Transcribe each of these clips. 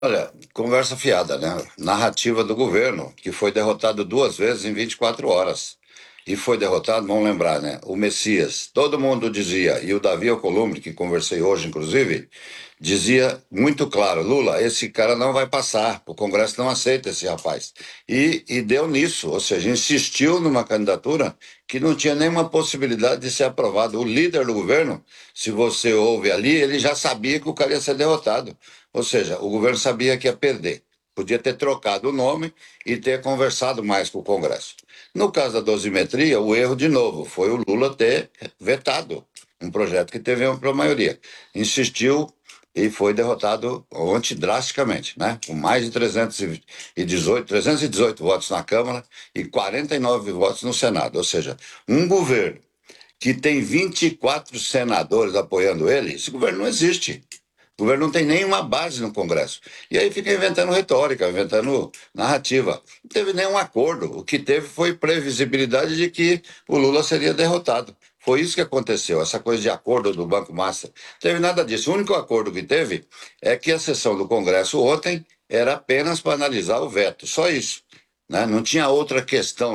Olha, conversa fiada, né? Narrativa do governo, que foi derrotado duas vezes em 24 horas. E foi derrotado, vamos lembrar, né? O Messias. Todo mundo dizia, e o Davi Alcolumbre, que conversei hoje, inclusive, dizia muito claro: Lula, esse cara não vai passar, o Congresso não aceita esse rapaz. E deu nisso, ou seja, insistiu numa candidatura que não tinha nenhuma possibilidade de ser aprovada. O líder do governo, se você ouve ali, ele já sabia que o cara ia ser derrotado. Ou seja, o governo sabia que ia perder. Podia ter trocado o nome e ter conversado mais com o Congresso. No caso da dosimetria, o erro, de novo, foi o Lula ter vetado um projeto que teve ampla maioria. Insistiu e foi derrotado ontem drasticamente, né? Com mais de 318 votos na Câmara e 49 votos no Senado. Ou seja, um governo que tem 24 senadores apoiando ele, esse governo não existe. O governo não tem nenhuma base no Congresso. E aí fica inventando retórica, inventando narrativa. Não teve nenhum acordo. O que teve foi previsibilidade de que o Lula seria derrotado. Foi isso que aconteceu, essa coisa de acordo do Banco Master. Não teve nada disso. O único acordo que teve é que a sessão do Congresso ontem era apenas para analisar o veto. Só isso. Né? Não tinha outra questão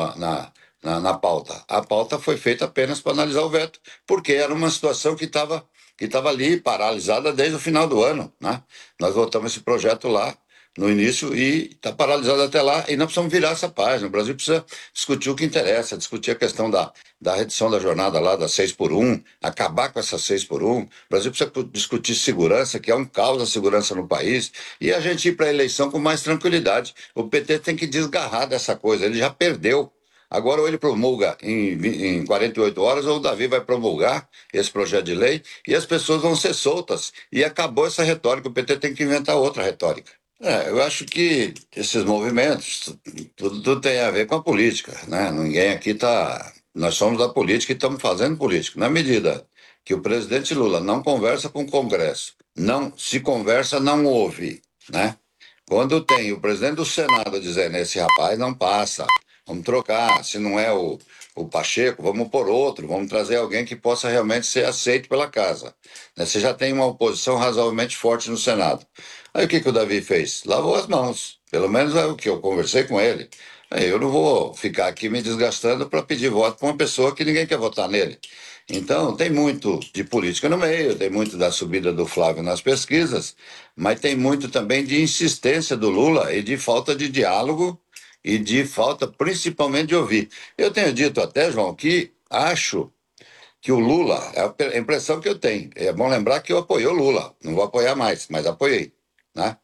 na pauta. A pauta foi feita apenas para analisar o veto, porque era uma situação que estava ali paralisada desde o final do ano, né? Nós votamos esse projeto lá no início e está paralisado até lá e nós precisamos virar essa página. O Brasil precisa discutir o que interessa, discutir a questão da redução da jornada lá das 6 por 1, acabar com essas 6 por 1. O Brasil precisa discutir segurança, que é um caos a segurança no país, e a gente ir para a eleição com mais tranquilidade. O PT tem que desgarrar dessa coisa, ele já perdeu. Agora, ou ele promulga em 48 horas, ou o Davi vai promulgar esse projeto de lei e as pessoas vão ser soltas. E acabou essa retórica. O PT tem que inventar outra retórica. Eu acho que esses movimentos, tudo tem a ver com a política, né? Ninguém aqui está. Nós somos da política e estamos fazendo política. Na medida que o presidente Lula não conversa com o Congresso, não se conversa, não ouve, né? Quando tem o presidente do Senado dizendo: esse rapaz não passa, vamos trocar, se não é o Pacheco, vamos por outro, vamos trazer alguém que possa realmente ser aceito pela casa. Né? Você já tem uma oposição razoavelmente forte no Senado. Aí o que o Davi fez? Lavou as mãos, pelo menos é o que eu conversei com ele. Aí eu não vou ficar aqui me desgastando para pedir voto para uma pessoa que ninguém quer votar nele. Então, tem muito de política no meio, tem muito da subida do Flávio nas pesquisas, mas tem muito também de insistência do Lula e de falta de diálogo e de falta principalmente de ouvir. Eu tenho dito até, João, que acho que o Lula, é a impressão que eu tenho, é bom lembrar que eu apoiei o Lula, não vou apoiar mais, mas apoiei, né?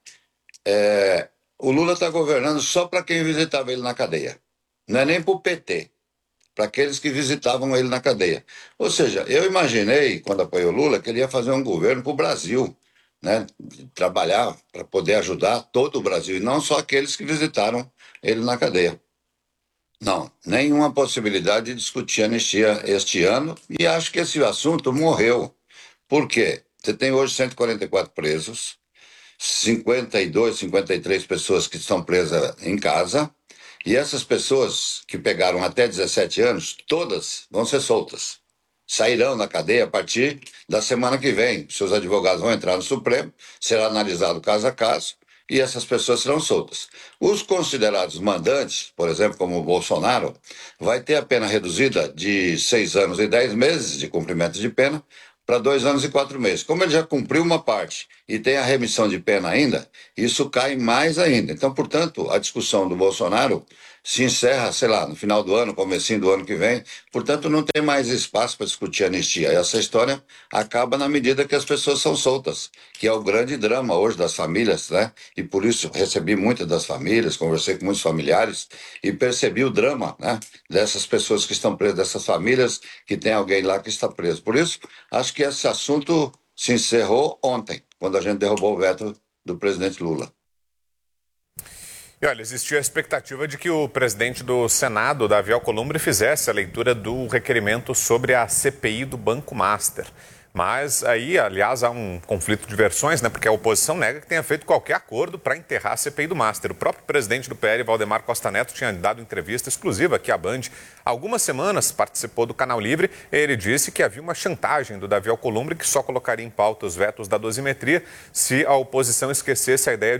O Lula está governando só para quem visitava ele na cadeia, não é nem para o PT, para aqueles que visitavam ele na cadeia. Ou seja, eu imaginei, quando apoiei o Lula, que ele ia fazer um governo para o Brasil, né? Trabalhar para poder ajudar todo o Brasil, e não só aqueles que visitaram ele na cadeia. Não, nenhuma possibilidade de discutir anistia este ano, e acho que esse assunto morreu. Por quê? Você tem hoje 144 presos, 52, 53 pessoas que estão presas em casa, e essas pessoas que pegaram até 17 anos, todas vão ser soltas. Sairão da cadeia a partir da semana que vem. Seus advogados vão entrar no Supremo, será analisado caso a caso, e essas pessoas serão soltas. Os considerados mandantes, por exemplo, como o Bolsonaro, vai ter a pena reduzida de 6 anos e 10 meses de cumprimento de pena para 2 anos e 4 meses. Como ele já cumpriu uma parte e tem a remissão de pena ainda, isso cai mais ainda. Então, portanto, a discussão do Bolsonaro se encerra, sei lá, no final do ano, comecinho do ano que vem. Portanto, não tem mais espaço para discutir anistia. Essa história acaba na medida que as pessoas são soltas, que é o grande drama hoje das famílias, né? E por isso recebi muitas das famílias, conversei com muitos familiares e percebi o drama, né? Dessas pessoas que estão presas, dessas famílias que tem alguém lá que está preso. Por isso, acho que esse assunto se encerrou ontem, quando a gente derrubou o veto do presidente Lula. E olha, existia a expectativa de que o presidente do Senado, Davi Alcolumbre, fizesse a leitura do requerimento sobre a CPI do Banco Master. Mas aí, aliás, há um conflito de versões, né? Porque a oposição nega que tenha feito qualquer acordo para enterrar a CPI do Master. O próprio presidente do PL, Valdemar Costa Neto, tinha dado entrevista exclusiva aqui à Band. Há algumas semanas participou do Canal Livre. Ele disse que havia uma chantagem do Davi Alcolumbre que só colocaria em pauta os vetos da dosimetria se a oposição esquecesse a ideia